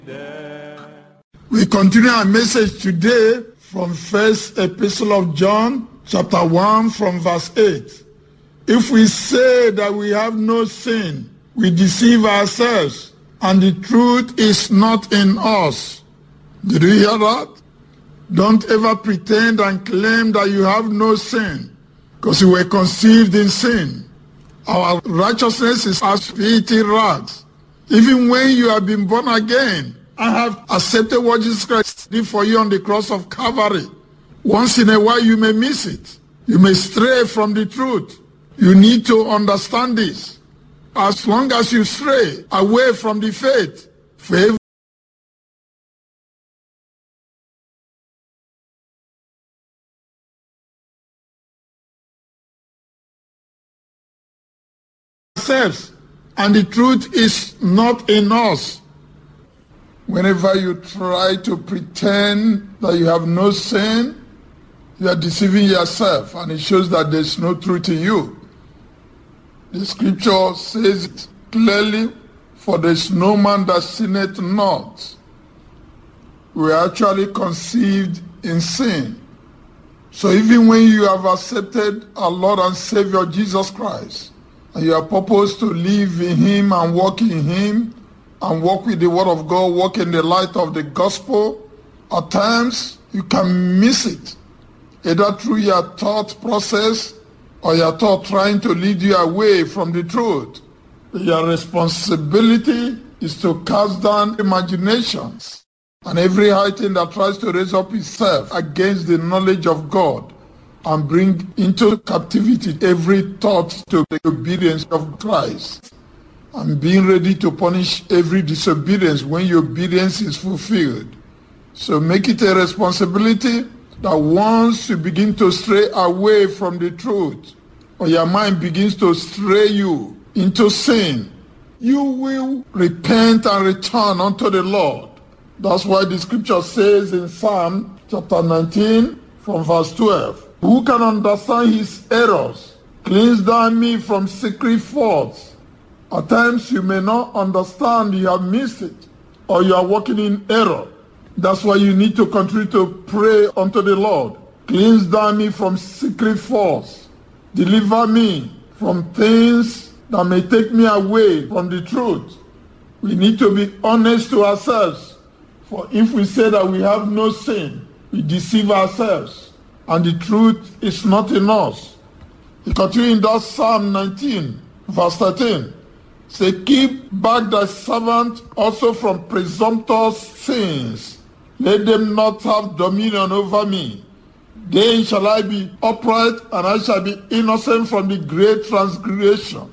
We continue our message today from First Epistle of John, chapter 1, from verse 8. If we say that we have no sin, we deceive ourselves, and the truth is not in us. Did you hear that? Don't ever pretend and claim that you have no sin, because you were conceived in sin. Our righteousness is as filthy rags. Even when you have been born again, I have accepted what Jesus Christ did for you on the cross of Calvary. Once in a while you may miss it. You may stray from the truth. You need to understand this. As long as you stray away from the faith, favor ourselves, and the truth is not in us. Whenever you try to pretend that you have no sin, you are deceiving yourself, and it shows that there's no truth in you. The scripture says it clearly, for there's no man that sinneth not. We are actually conceived in sin. So even when you have accepted our Lord and Savior Jesus Christ, and you are purposed to live in him and walk in him, and walk with the word of God, walk in the light of the gospel, at times you can miss it, either through your thought process or your thought trying to lead you away from the truth. Your responsibility is to cast down imaginations and every high thing that tries to raise up itself against the knowledge of God, and bring into captivity every thought to the obedience of Christ, and being ready to punish every disobedience when your obedience is fulfilled. So make it a responsibility that once you begin to stray away from the truth, or your mind begins to stray you into sin, you will repent and return unto the Lord. That's why the scripture says in Psalm chapter 19 from verse 12, who can understand his errors? Cleanse thou me from secret faults. At times you may not understand, you have missed it, or you are walking in error. That's why you need to continue to pray unto the Lord. Cleanse thou me from secret faults. Deliver me from things that may take me away from the truth. We need to be honest to ourselves. For if we say that we have no sin, we deceive ourselves, and the truth is not in us. He continues in that Psalm 19, verse 13. Say, keep back thy servant also from presumptuous sins. Let them not have dominion over me. Then shall I be upright, and I shall be innocent from the great transgression.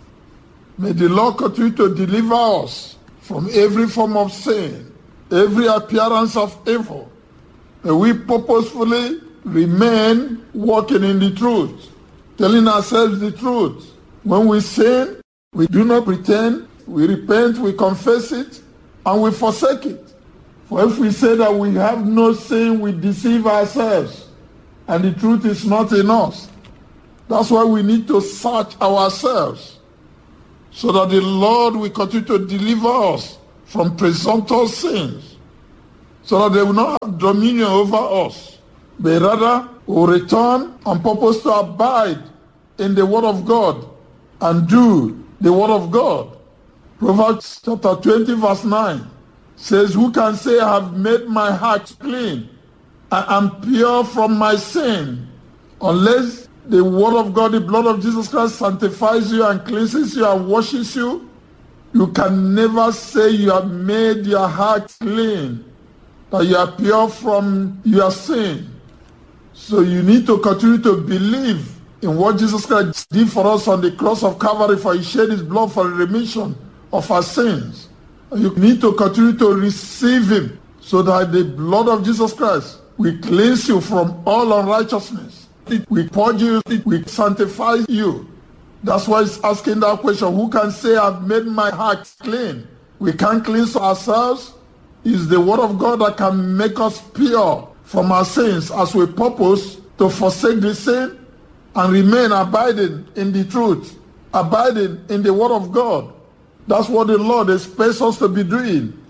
May the Lord continue to deliver us from every form of sin, every appearance of evil. May we purposefully remain walking in the truth, telling ourselves the truth. When we sin, we do not pretend, we repent, we confess it, and we forsake it. For if we say that we have no sin, we deceive ourselves, and the truth is not in us. That's why we need to search ourselves, so that the Lord will continue to deliver us from presumptuous sins, so that they will not have dominion over us, but rather will return and purpose to abide in the word of God and do the word of God. Proverbs chapter 20 verse 9 says, who can say I have made my heart clean? I am pure from my sin. Unless the word of God, the blood of Jesus Christ sanctifies you and cleanses you and washes you, you can never say you have made your heart clean, that you are pure from your sin. So you need to continue to believe in what Jesus Christ did for us on the cross of Calvary, for he shed his blood for the remission of our sins. And you need to continue to receive him, so that the blood of Jesus Christ will cleanse you from all unrighteousness. It will purge you, it will sanctify you. That's why it's asking that question, who can say I've made my heart clean? We can't cleanse ourselves. It's the word of God that can make us pure from our sins as we purpose to forsake the sin and remain abiding in the truth, abiding in the word of God. That's what the Lord expects us to be doing.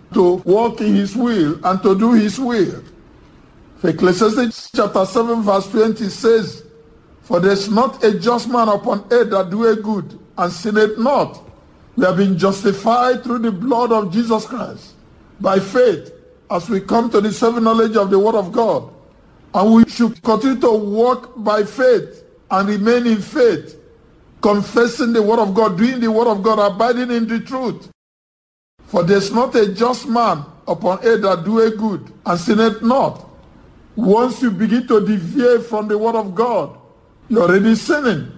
to walk in his will and to do his will. Ecclesiastes chapter 7 verse 20 says, "For there is not a just man upon earth that doeth good, and sinneth not. We have been justified through the blood of Jesus Christ, by faith, as we come to the saving knowledge of the word of God. And we should continue to walk by faith and remain in faith, confessing the word of God, doing the word of God, abiding in the truth. For there is not a just man upon earth that doeth good, and sinneth not." Once you begin to deviate from the word of God, you're already sinning.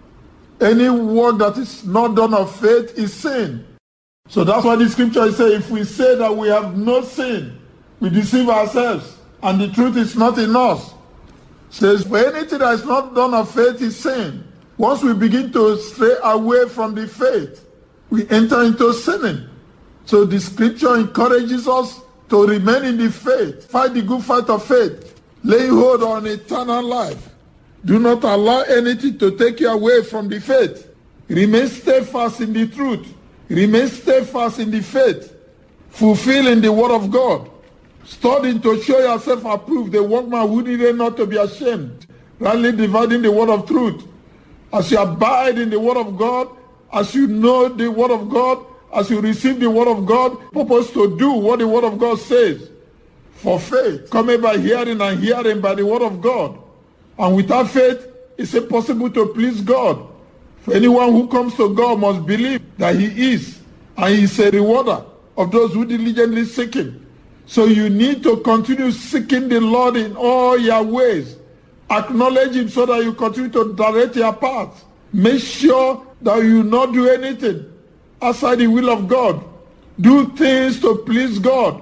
Any work that is not done of faith is sin. So that's why the scripture says, if we say that we have no sin, we deceive ourselves, and the truth is not in us. It says, for anything that is not done of faith is sin. Once we begin to stray away from the faith, we enter into sinning. So the scripture encourages us to remain in the faith, fight the good fight of faith, laying hold on eternal life. Do not allow anything to take you away from the faith. Remain steadfast in the truth. Remain steadfast in the faith. Fulfilling the word of God. Studying to show yourself approved, the workman who needed not to be ashamed, rightly dividing the word of truth. As you abide in the word of God, as you know the word of God, as you receive the word of God, purpose to do what the word of God says. For faith cometh by hearing, and hearing by the word of God. And without faith, it's impossible to please God. For anyone who comes to God must believe that he is, and he is a rewarder of those who diligently seek him. So you need to continue seeking the Lord in all your ways. Acknowledge him so that you continue to direct your path. Make sure that you not do anything outside the will of God. Do things to please God.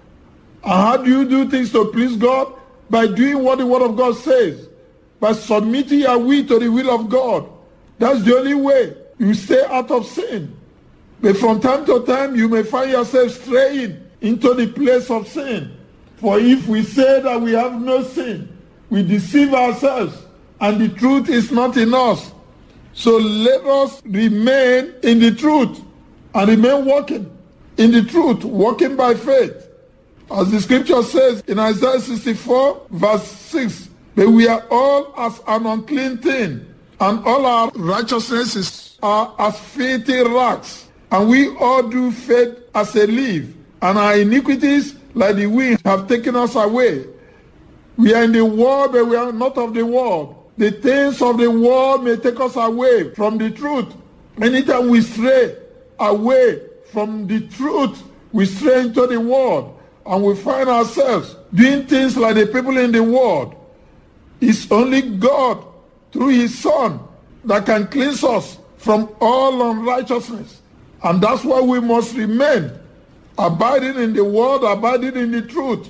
And how do you do things to please God? By doing what the word of God says. By submitting your will to the will of God. That's the only way you stay out of sin. But from time to time, you may find yourself straying into the place of sin. For if we say that we have no sin, we deceive ourselves, and the truth is not in us. So let us remain in the truth, and remain walking in the truth, walking by faith. As the scripture says in Isaiah 64 verse 6, "But we are all as an unclean thing, and all our righteousnesses are as filthy rags. And we all do fade as a leaf, and our iniquities like the wind have taken us away. We are in the world, but we are not of the world. The things of the world may take us away from the truth." Anytime we stray away from the truth, we stray into the world, and we find ourselves doing things like the people in the world. It's only God, through his Son, that can cleanse us from all unrighteousness. And that's why we must remain abiding in the word, abiding in the truth.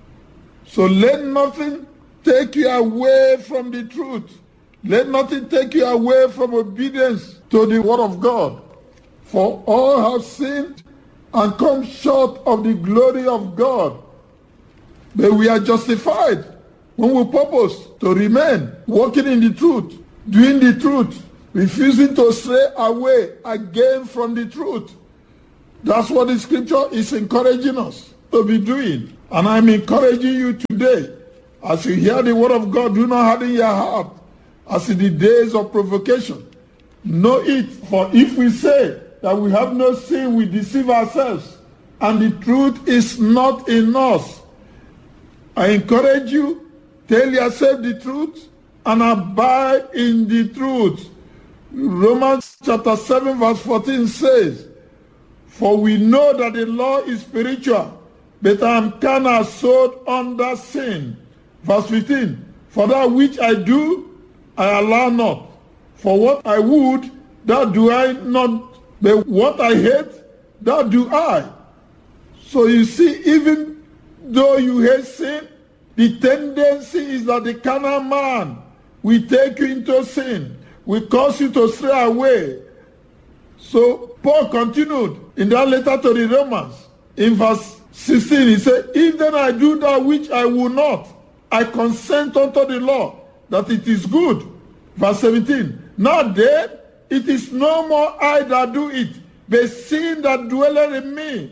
So let nothing take you away from the truth. Let nothing take you away from obedience to the word of God. For all have sinned and come short of the glory of God. But we are justified when we purpose to remain walking in the truth, doing the truth, refusing to stray away again from the truth. That's what the scripture is encouraging us to be doing. And I'm encouraging you today, as you hear the word of God, do not harden your heart, as in the days of provocation. Know it, for if we say that we have no sin, we deceive ourselves, and the truth is not in us. I encourage you, tell yourself the truth and abide in the truth. Romans chapter 7 verse 14 says, "For we know that the law is spiritual, but I am carnal, sold under sin." Verse 15, "For that which I do, I allow not. For what I would, that do I not. But what I hate, that do I." So you see, even though you hate sin, the tendency is that the carnal man will take you into sin, will cause you to stray away. So Paul continued in that letter to the Romans. In verse 16, he said, "If then I do that which I will not, I consent unto the law, that it is good." Verse 17, "Now then, it is no more I that do it, but sin that dwelleth in me.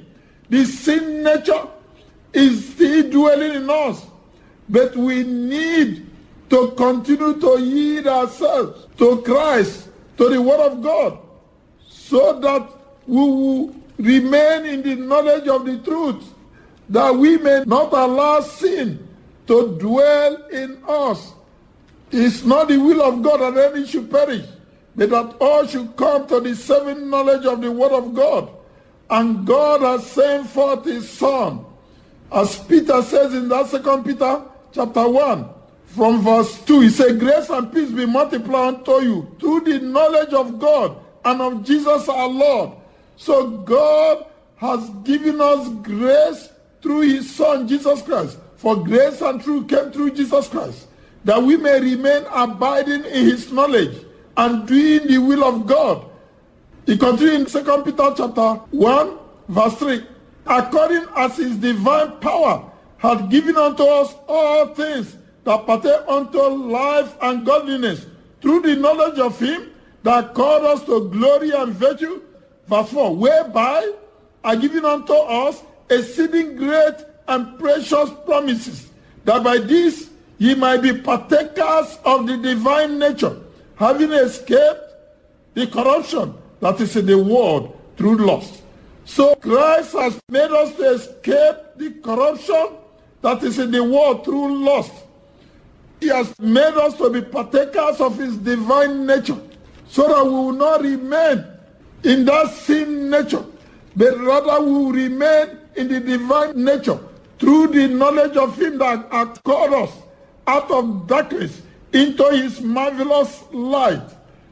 The sin nature is still dwelling in us. But we need to continue to yield ourselves to Christ, to the Word of God, so that we will remain in the knowledge of the truth, that we may not allow sin to dwell in us. It's not the will of God that any should perish, but that all should come to the saving knowledge of the Word of God. And God has sent forth His Son. As Peter says in that 2 Peter chapter 1, from verse 2, he said, grace and peace be multiplied unto you through the knowledge of God and of Jesus our Lord. So God has given us grace through His Son, Jesus Christ. For grace and truth came through Jesus Christ, that we may remain abiding in His knowledge and doing the will of God. He continues in 2 Peter chapter 1, verse 3. According as His divine power hath given unto us all things that pertain unto life and godliness, through the knowledge of Him that called us to glory and virtue. Verse 4, whereby are given unto us exceeding great and precious promises, that by this ye might be partakers of the divine nature, having escaped the corruption that is in the world through lust. So Christ has made us to escape the corruption that is in the world through lust. He has made us to be partakers of His divine nature, so that we will not remain in that sin nature, but rather we will remain in the divine nature through the knowledge of Him that hath called us out of darkness into His marvelous light.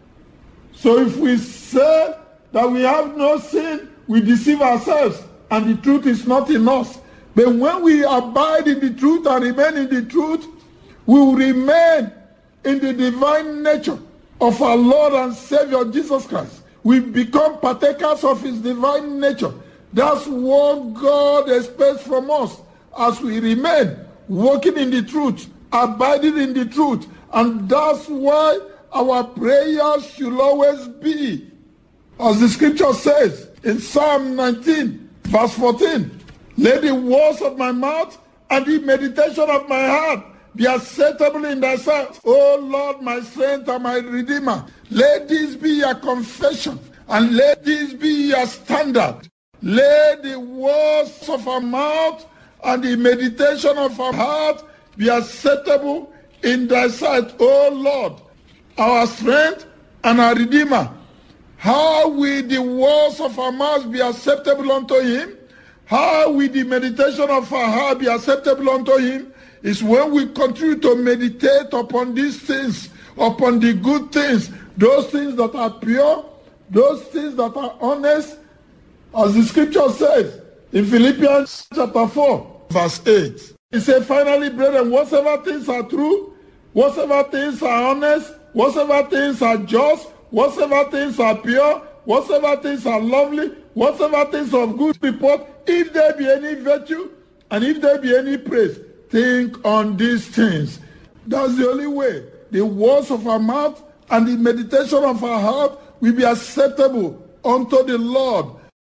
So if we say that we have no sin, we deceive ourselves, and the truth is not in us. But when we abide in the truth and remain in the truth, we will remain in the divine nature of our Lord and Savior Jesus Christ. We become partakers of His divine nature. That's what God expects from us as we remain walking in the truth, abiding in the truth. And that's why our prayers should always be, as the scripture says in Psalm 19, verse 14, let the words of my mouth and the meditation of my heart be acceptable in thy sight, O Lord, my strength and my redeemer. Let this be your confession, and let this be your standard. Let the words of our mouth and the meditation of our heart be acceptable in thy sight, O Lord, our strength and our redeemer. How will the words of our mouth be acceptable unto Him? How will the meditation of our heart be acceptable unto Him? Is when we continue to meditate upon these things, upon the good things, those things that are pure, those things that are honest, as the scripture says in Philippians chapter 4, verse 8. It says, finally, brethren, whatsoever things are true, whatsoever things are honest, whatsoever things are just, whatsoever things are pure, whatsoever things are lovely, whatsoever things of good report, if there be any virtue, and if there be any praise, think on these things. That's the only way. The words of our mouth and the meditation of our heart will be acceptable unto the Lord.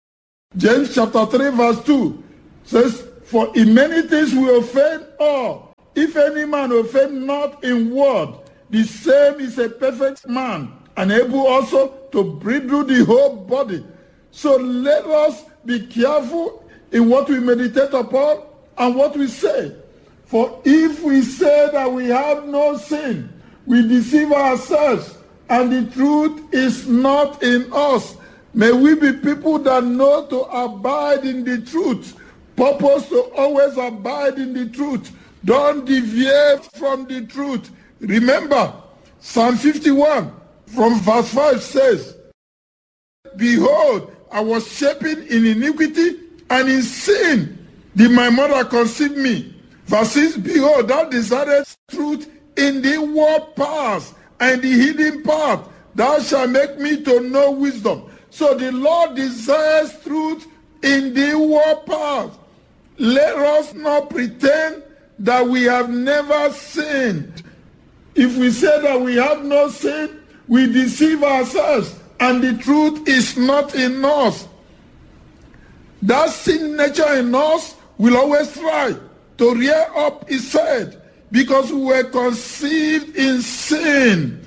James chapter 3 verse 2 says, for in many things we offend all. If any man offend not in word, the same is a perfect man, and able also to bridle the whole body. So let us be careful in what we meditate upon and what we say. For if we say that we have no sin, we deceive ourselves, and the truth is not in us. May we be people that know to abide in the truth, purpose to always abide in the truth. Don't deviate from the truth. Remember, Psalm 51 from verse 5 says, behold, I was shapen in iniquity, and in sin did my mother conceive me. Verse 6, behold, thou desirest truth in the inward parts, and the hidden part thou shalt make me to know wisdom. So the Lord desires truth in the inward parts. Let us not pretend that we have never sinned. If we say that we have no sin, we deceive ourselves, and the truth is not in us. that sin nature in us will always try to rear up its head, because we were conceived in sin.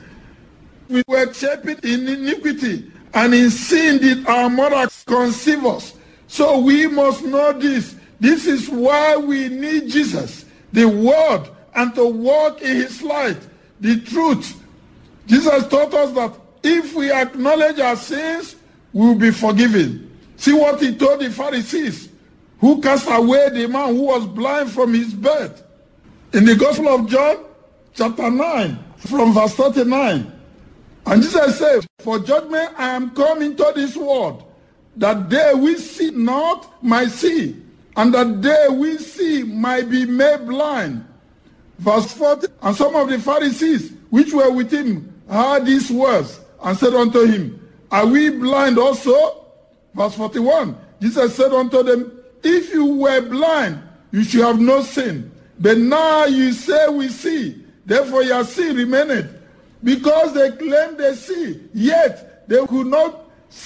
We were shaped in iniquity, and in sin did our mother conceive us. So we must know this. This is why we need Jesus, the Word, and to walk in his light, the truth. Jesus taught us that if we acknowledge our sins, we will be forgiven. See what he told the Pharisees, who cast away the man who was blind from his birth. In the Gospel of John, chapter 9, from verse 39. And Jesus said, for judgment I am come into this world, that they which see not might see, and that they which see might be made blind. Verse 40, and some of the Pharisees which were with him heard these words, and said unto him, are we blind also? Verse 41, Jesus said unto them, if you were blind, you should have no sin. But now you say we see, therefore your sin remaineth. Because they claim they see, yet they could not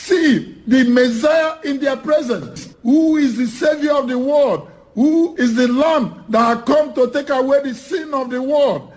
see the Messiah in their presence, who is the Savior of the world, who is the Lamb that had come to take away the sin of the world.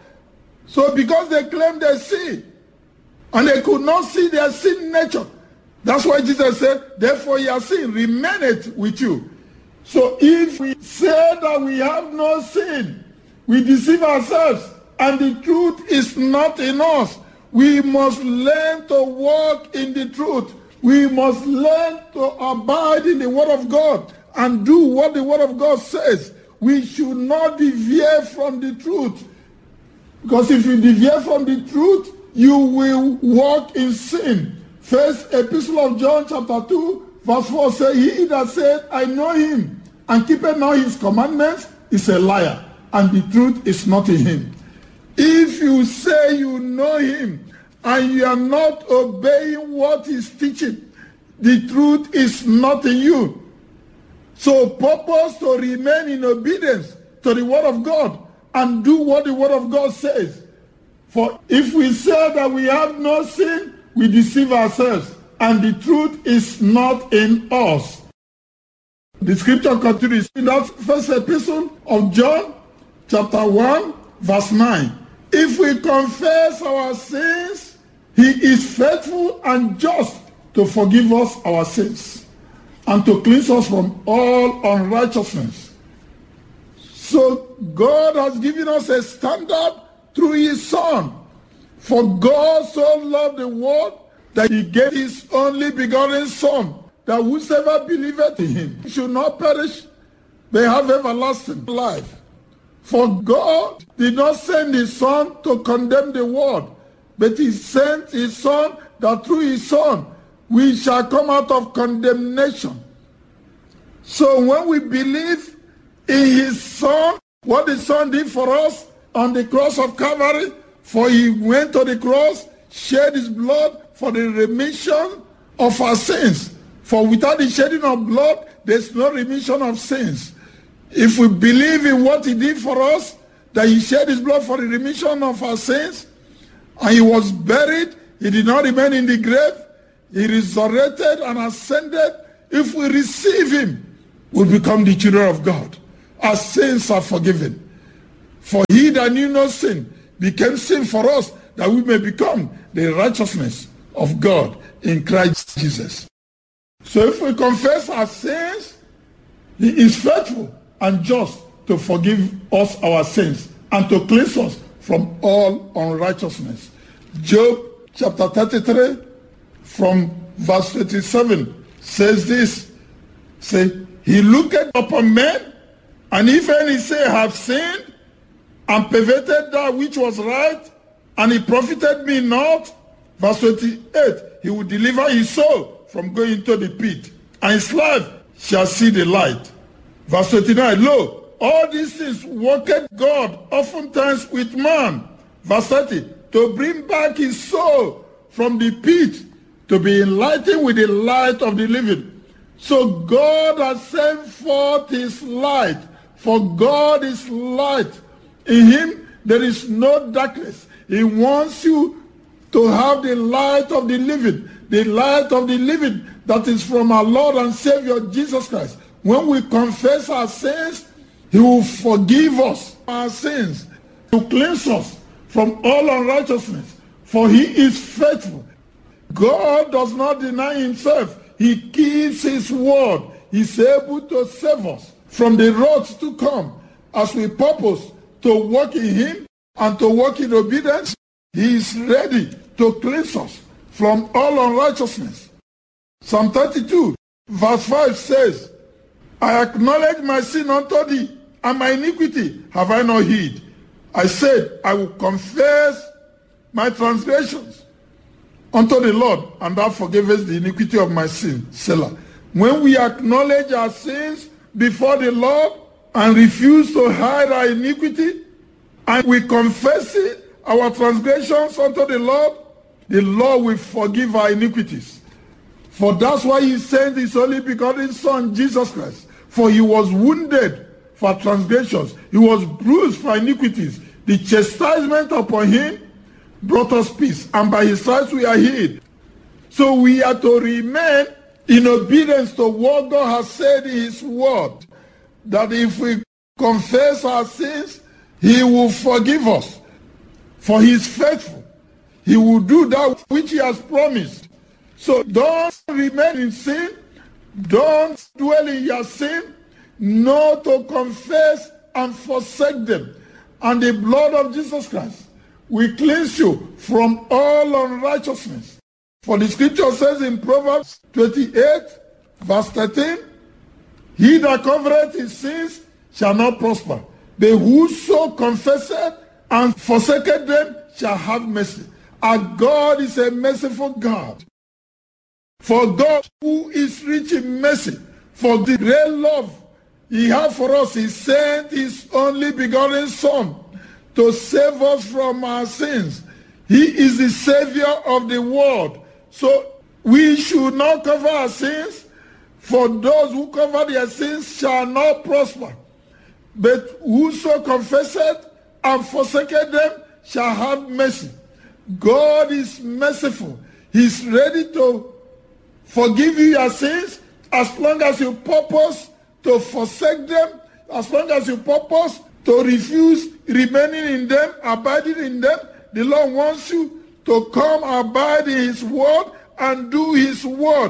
So because they claim they see, and they could not see their sin nature, that's why Jesus said, therefore your sin remaineth with you. So if we say that we have no sin, we deceive ourselves, and the truth is not in us. We must learn to walk in the truth. We must learn to abide in the Word of God and do what the Word of God says. We should not deviate from the truth. Because if you deviate from the truth, you will walk in sin. First Epistle of John chapter 2 verse 4 says, he that said, I know him, and keepeth not his commandments, is a liar, and the truth is not in him. If you say you know him, and you are not obeying what he's teaching, the truth is not in you. So purpose to remain in obedience to the Word of God, and do what the Word of God says. For if we say that we have no sin, we deceive ourselves, and the truth is not in us. The scripture continues in that first epistle of John, chapter 1, verse 9. If we confess our sins, he is faithful and just to forgive us our sins and to cleanse us from all unrighteousness. So God has given us a standard through his Son. For God so loved the world that he gave his only begotten Son, that whosoever believeth in him should not perish, but have everlasting life. For God did not send his Son to condemn the world, but he sent his Son that through his Son we shall come out of condemnation. So when we believe in his Son, what the Son did for us on the cross of Calvary, for he went to the cross, shed his blood for the remission of our sins. For without the shedding of blood, there's no remission of sins. If we believe in what he did for us, that he shed his blood for the remission of our sins, and he was buried, he did not remain in the grave, he resurrected and ascended. If we receive him, we become the children of God. Our sins are forgiven. For he that knew no sin became sin for us, that we may become the righteousness of God in Christ Jesus. So if we confess our sins, he is faithful and just to forgive us our sins and to cleanse us from all unrighteousness. Job chapter 33 from verse 27 says this, say, he looketh upon men, and if any say have sinned, and perverted that which was right, and he profited me not. Verse 28, he will deliver his soul from going into the pit, and his life shall see the light. Verse 29, lo, all these things worketh God oftentimes with man. Verse 30, to bring back his soul from the pit, to be enlightened with the light of the living. So God has sent forth his light, for God is light. In him there is no darkness. He wants you to have the light of the living that is from our Lord and Savior Jesus Christ. when we confess our sins, he will forgive us our sins, to cleanse us from all unrighteousness. For he is faithful. God does not deny himself. He keeps his word. He's able to save us from the wrath to come as we purpose to walk in him and to walk in obedience. He is ready to cleanse us from all unrighteousness. Psalm 32 verse 5 says, I acknowledge my sin unto thee, and my iniquity have I not hid. I said, I will confess my transgressions unto the Lord, and thou forgivest the iniquity of my sin. Selah. When we acknowledge our sins before the Lord and refuse to hide our iniquity, and we confess it, our transgressions unto the Lord will forgive our iniquities. For that's why he sent his only begotten Son, Jesus Christ. For he was wounded for transgressions. He was bruised for iniquities. The chastisement upon him brought us peace, and by his stripes we are healed. So we are to remain in obedience to what God has said in his word, that if we confess our sins, he will forgive us. For he is faithful. He will do that which he has promised. So don't remain in sin. Don't dwell in your sin. No, to confess and forsake them. And the blood of Jesus Christ will cleanse you from all unrighteousness. For the scripture says in Proverbs 28 verse 13, he that covereth his sins shall not prosper, but whoso confesseth and forsaketh them shall have mercy. Our God is a merciful God. For God, who is rich in mercy, for the great love he has for us, he sent his only begotten Son to save us from our sins. He is the Savior of the world. So we should not cover our sins, for those who cover their sins shall not prosper. But whoso confesseth and forsaketh them shall have mercy. God is merciful. He's ready to forgive you your sins as long as you purpose to forsake them, as long as you purpose to refuse remaining in them, abiding in them. The Lord wants you to come abide in his word and do his word.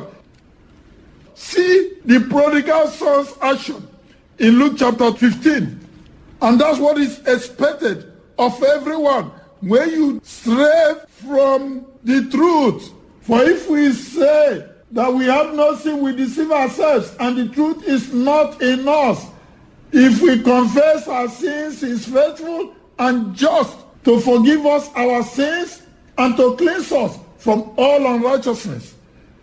See the prodigal son's action in Luke chapter 15. And that's what is expected of everyone when you stray from the truth. For if we say that we have no sin, we deceive ourselves, and the truth is not in us. If we confess our sins, he is faithful and just to forgive us our sins and to cleanse us from all unrighteousness.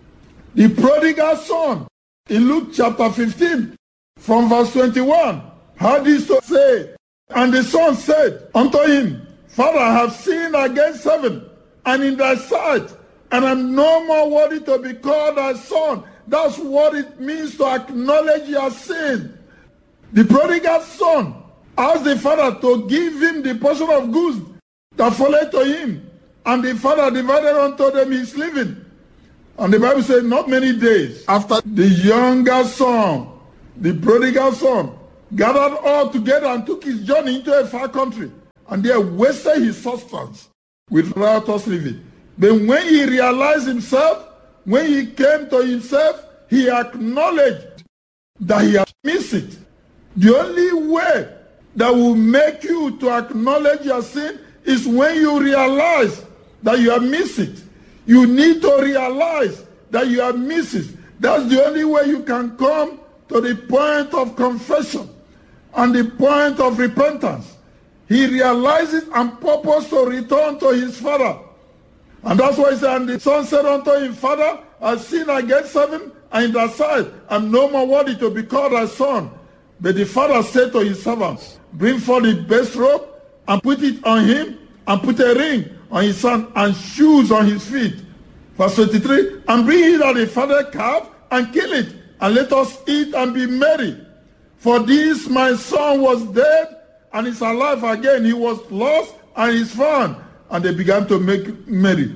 The prodigal son in Luke chapter 15 from verse 21 had this to say, and the son said unto him, Father, I have sinned against heaven and in thy sight, and I'm no more worthy to be called thy son. That's what it means to acknowledge your sin. The prodigal son asked the father to give him the portion of goods that followed to him, and the father divided unto them his living. And the Bible says not many days after, the younger son, the prodigal son, gathered all together and took his journey into a far country, and there wasted his substance with riotous living. But when he realized himself, when he came to himself, he acknowledged that he had missed it. The only way that will make you to acknowledge your sin is when you realize that you have missed it. You need to realize that you have missed it. That's the only way you can come to the point of confession and the point of repentance. He realizes and purpose to return to his father. And that's why he said, and the son said unto him, Father, I sinned against heaven and in thy sight. I'm no more worthy to be called thy son. But the father said to his servants, bring forth the best robe and put it on him, and put a ring on his hand and shoes on his feet. Verse 23, and bring hither the fatted calf and kill it, and let us eat and be merry. For this my son was dead and is alive again. He was lost and is found. And they began to make merry.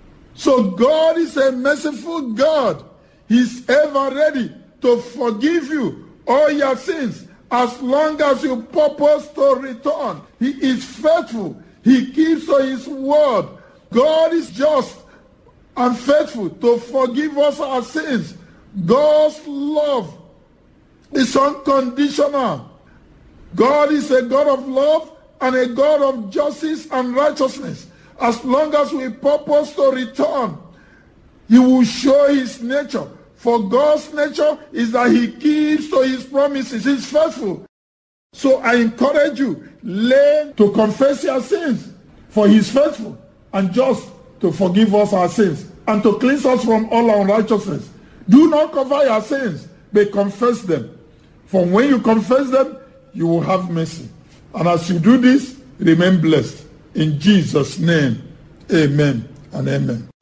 So God is a merciful God. He's ever ready to forgive you all your sins. As long as you purpose to return, he is faithful. He keeps to his word. God is just and faithful to forgive us our sins. God's love is unconditional. God is a God of love and a God of justice and righteousness. As long as we purpose to return, he will show his nature. For God's nature is that he keeps to his promises. He's faithful. So I encourage you, learn to confess your sins. For he is faithful and just to forgive us our sins and to cleanse us from all unrighteousness. Do not cover your sins, but confess them. For when you confess them, you will have mercy. And as you do this, remain blessed. In Jesus' name, amen and amen.